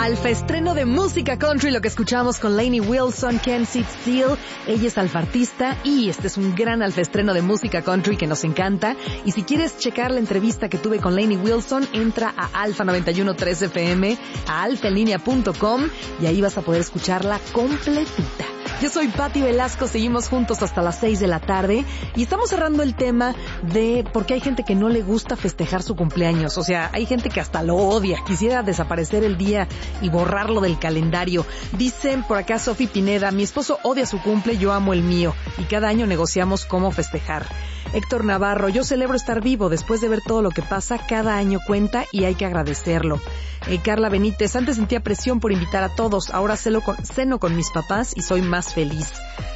Alfa, estreno de música country, lo que escuchamos con Lainey Wilson, Can't Sit Still. Ella es alfartista y este es un gran alfa estreno de música country que nos encanta. Y si quieres checar la entrevista que tuve con Lainey Wilson, entra a Alfa 91.3 FM, a alfaenlinea.com y ahí vas a poder escucharla completita. Yo soy Pati Velasco, seguimos juntos hasta las 6 de la tarde y estamos cerrando el tema de por qué hay gente que no le gusta festejar su cumpleaños. O sea, hay gente que hasta lo odia, quisiera desaparecer el día y borrarlo del calendario. Dicen por acá Sofi Pineda, mi esposo odia su cumple, yo amo el mío y cada año negociamos cómo festejar. Héctor Navarro, yo celebro estar vivo, después de ver todo lo que pasa, cada año cuenta y hay que agradecerlo. Carla Benítez, antes sentía presión por invitar a todos, ahora ceno con mis papás y soy más feliz.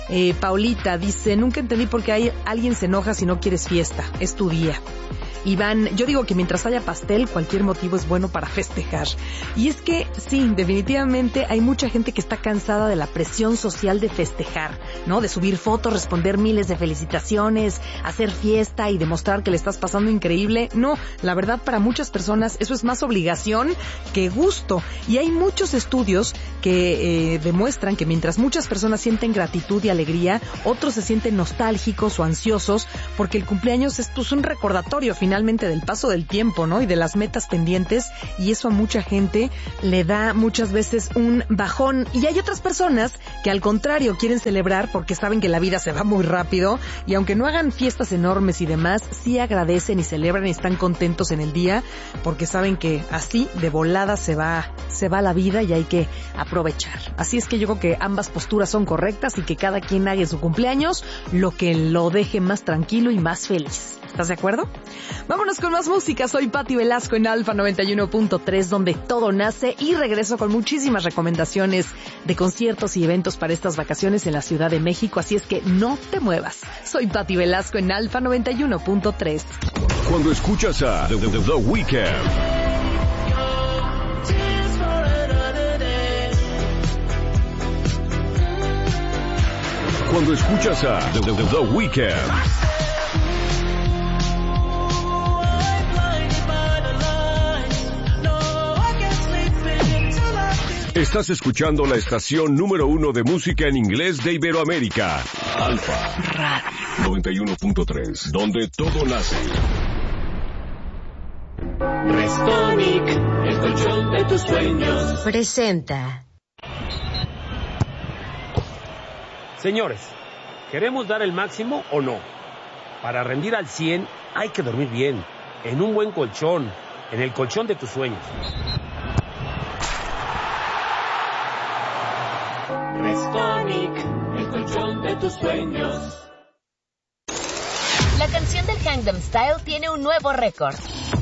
Paulita dice, nunca entendí por qué alguien se enoja si no quieres fiesta, es tu día. Iván, yo digo que mientras haya pastel, cualquier motivo es bueno para festejar. Y es que, sí, definitivamente hay mucha gente que está cansada de la presión social de festejar, ¿no? De subir fotos, responder miles de felicitaciones, hacer fiesta y demostrar que le estás pasando increíble. No, la verdad, para muchas personas eso es más obligación que gusto. Y hay muchos estudios que demuestran que mientras muchas personas sienten gratitud y alegría, otros se sienten nostálgicos o ansiosos porque el cumpleaños es pues un recordatorio finalmente del paso del tiempo, ¿no? Y de las metas pendientes, y eso a mucha gente le da muchas veces un bajón. Y hay otras personas que al contrario quieren celebrar porque saben que la vida se va muy rápido y aunque no hagan fiestas enormes y demás, sí agradecen y celebran y están contentos en el día porque saben que así de volada se va la vida y hay que aprovechar. Así es que yo creo que ambas posturas son correctas y que cada quien haga en su cumpleaños lo que lo deje más tranquilo y más feliz. ¿Estás de acuerdo? Vámonos con más música. Soy Pati Velasco en Alfa 91.3, donde todo nace, y regreso con muchísimas recomendaciones de conciertos y eventos para estas vacaciones en la Ciudad de México, así es que no te muevas. Soy Pati Velasco en Alfa 91.3. Cuando escuchas a The Weeknd, cuando escuchas a The Weeknd, estás escuchando la estación número 1 de música en inglés de Iberoamérica, Alfa Radio 91.3, donde todo nace. Restonic, el colchón de tus sueños, presenta. Señores, ¿queremos dar el máximo o no? Para rendir al 100 hay que dormir bien, en un buen colchón, en el colchón de tus sueños. Restonic, el colchón de tus sueños. La canción del Gangnam Style tiene un nuevo récord.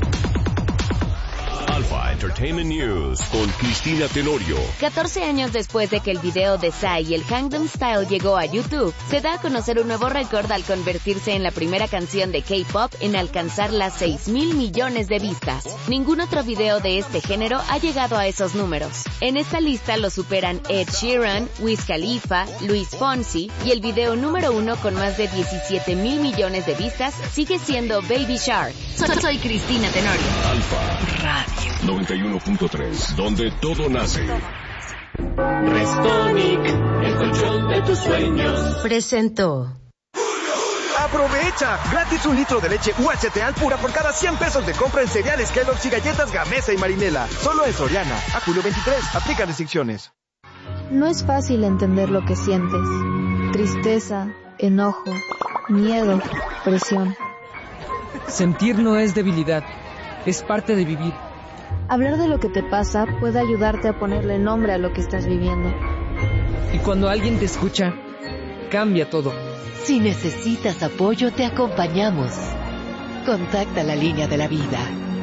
Alpha Entertainment News con Cristina Tenorio. 14 años después de que el video de Psy y el Gangnam Style llegó a YouTube, se da a conocer un nuevo récord al convertirse en la primera canción de K-pop en alcanzar las 6,000 millones de vistas. Ningún otro video de este género ha llegado a esos números. En esta lista lo superan Ed Sheeran, Wiz Khalifa, Luis Fonsi, y el video número 1 con más de 17,000 millones de vistas sigue siendo Baby Shark. Soy Cristina Tenorio. Alfa Radio 91.3, donde todo nace. Restonic, el colchón de tus sueños, presentó. ¡Aprovecha! Gratis 1 litro de leche UHT Alpura por cada 100 pesos de compra en cereales Kellogg's y galletas Gamesa y Marinela. Solo en Soriana. A julio 23. Aplica restricciones. No es fácil entender lo que sientes. Tristeza, enojo, miedo, presión. Sentir no es debilidad, es parte de vivir. Hablar de lo que te pasa puede ayudarte a ponerle nombre a lo que estás viviendo. Y cuando alguien te escucha, cambia todo. Si necesitas apoyo, te acompañamos. Contacta la línea de la vida.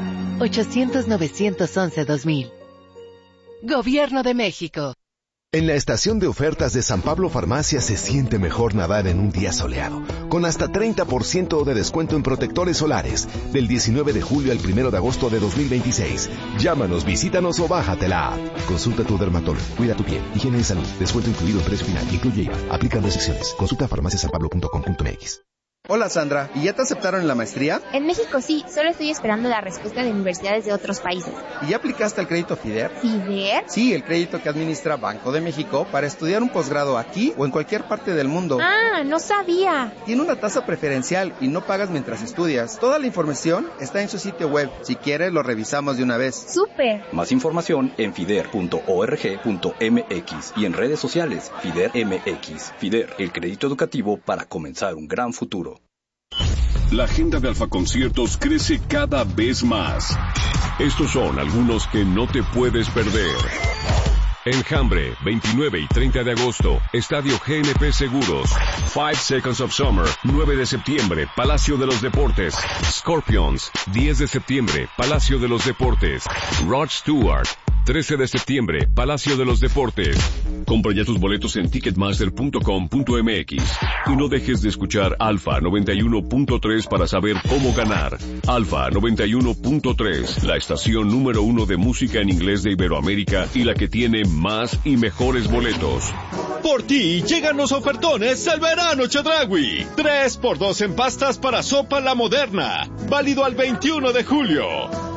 800-911-2000. Gobierno de México. En la estación de ofertas de San Pablo Farmacia se siente mejor nadar en un día soleado, con hasta 30% de descuento en protectores solares, del 19 de julio al 1 de agosto de 2026. Llámanos, visítanos o bájate la app. Consulta a tu dermatólogo, cuida tu piel, higiene y salud, descuento incluido en precio final, incluye IVA, aplican restricciones. Consulta farmaciasanpablo.com.mx. Hola Sandra, ¿y ya te aceptaron en la maestría? En México sí, solo estoy esperando la respuesta de universidades de otros países. ¿Y ya aplicaste al crédito FIDER? ¿FIDER? Sí, el crédito que administra Banco de México para estudiar un posgrado aquí o en cualquier parte del mundo. Ah, no sabía. Tiene una tasa preferencial y no pagas mientras estudias. Toda la información está en su sitio web. Si quieres, lo revisamos de una vez. ¡Súper! Más información en fider.org.mx y en redes sociales FIDER MX. FIDER, el crédito educativo para comenzar un gran futuro. La agenda de Alfa Conciertos crece cada vez más. Estos son algunos que no te puedes perder. Enjambre, 29 y 30 de agosto, Estadio GNP Seguros. 5 Seconds of Summer, 9 de septiembre, Palacio de los Deportes. Scorpions, 10 de septiembre, Palacio de los Deportes. Rod Stewart, 13 de septiembre, Palacio de los Deportes. Compra ya tus boletos en ticketmaster.com.mx. Y no dejes de escuchar Alfa 91.3 para saber cómo ganar. Alfa 91.3, la estación número 1 de música en inglés de Iberoamérica y la que tiene más y mejores boletos. Por ti llegan los ofertones del verano Chedraui. 3x2 en pastas para sopa La Moderna. Válido al 21 de julio.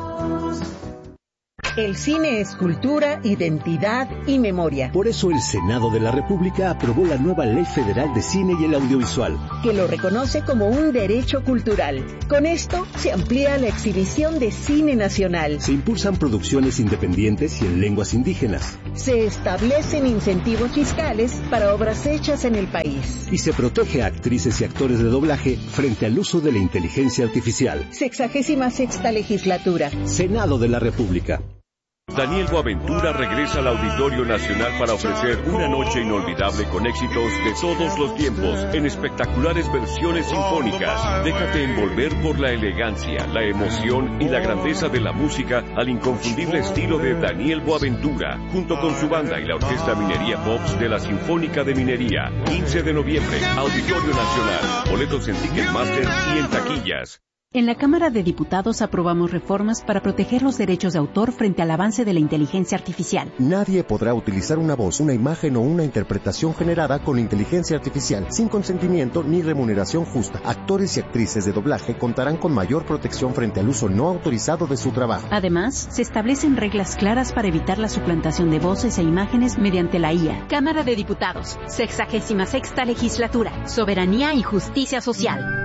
El cine es cultura, identidad y memoria. Por eso el Senado de la República aprobó la nueva Ley Federal de Cine y el Audiovisual, que lo reconoce como un derecho cultural. Con esto se amplía la exhibición de cine nacional. Se impulsan producciones independientes y en lenguas indígenas. Se establecen incentivos fiscales para obras hechas en el país. Y se protege a actrices y actores de doblaje frente al uso de la inteligencia artificial. 66ª legislatura. Senado de la República. Daniel Boaventura regresa al Auditorio Nacional para ofrecer una noche inolvidable con éxitos de todos los tiempos en espectaculares versiones sinfónicas. Déjate envolver por la elegancia, la emoción y la grandeza de la música al inconfundible estilo de Daniel Boaventura, junto con su banda y la Orquesta Minería Pops de la Sinfónica de Minería. 15 de noviembre, Auditorio Nacional. Boletos en Ticketmaster y en taquillas. En la Cámara de Diputados aprobamos reformas para proteger los derechos de autor frente al avance de la inteligencia artificial. Nadie podrá utilizar una voz, una imagen o una interpretación generada con inteligencia artificial sin consentimiento ni remuneración justa. Actores y actrices de doblaje contarán con mayor protección frente al uso no autorizado de su trabajo. Además, se establecen reglas claras para evitar la suplantación de voces e imágenes mediante la IA. Cámara de Diputados, 66ª Legislatura, Soberanía y Justicia Social.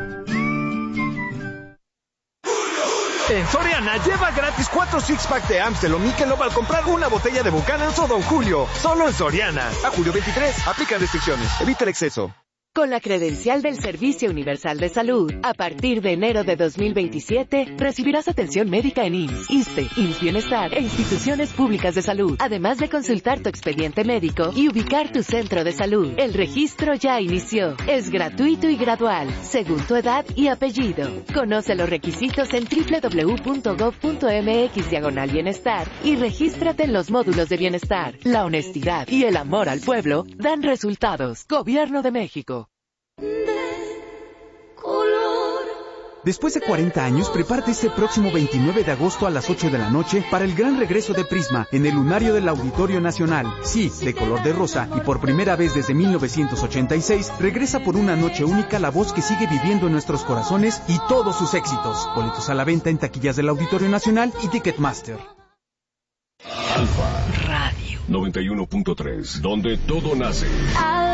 En Soriana, lleva gratis 4 six-pack de Amstel o Michelob al comprar una botella de Buchanan's o Don Julio. Solo en Soriana. A julio 23. Aplican restricciones. Evita el exceso. Con la credencial del Servicio Universal de Salud, a partir de enero de 2027, recibirás atención médica en IMSS, ISSSTE, IMSS Bienestar e instituciones públicas de salud, además de consultar tu expediente médico y ubicar tu centro de salud. El registro ya inició. Es gratuito y gradual, según tu edad y apellido. Conoce los requisitos en www.gov.mx/bienestar y regístrate en los módulos de bienestar. La honestidad y el amor al pueblo dan resultados. Gobierno de México. Después de 40 años, prepárate este próximo 29 de agosto a las 8 de la noche para el gran regreso de Prisma en el lunario del Auditorio Nacional. Sí, de color de rosa y por primera vez desde 1986, regresa por una noche única la voz que sigue viviendo en nuestros corazones y todos sus éxitos. Boletos a la venta en taquillas del Auditorio Nacional y Ticketmaster. Alfa Radio 91.3, donde todo nace.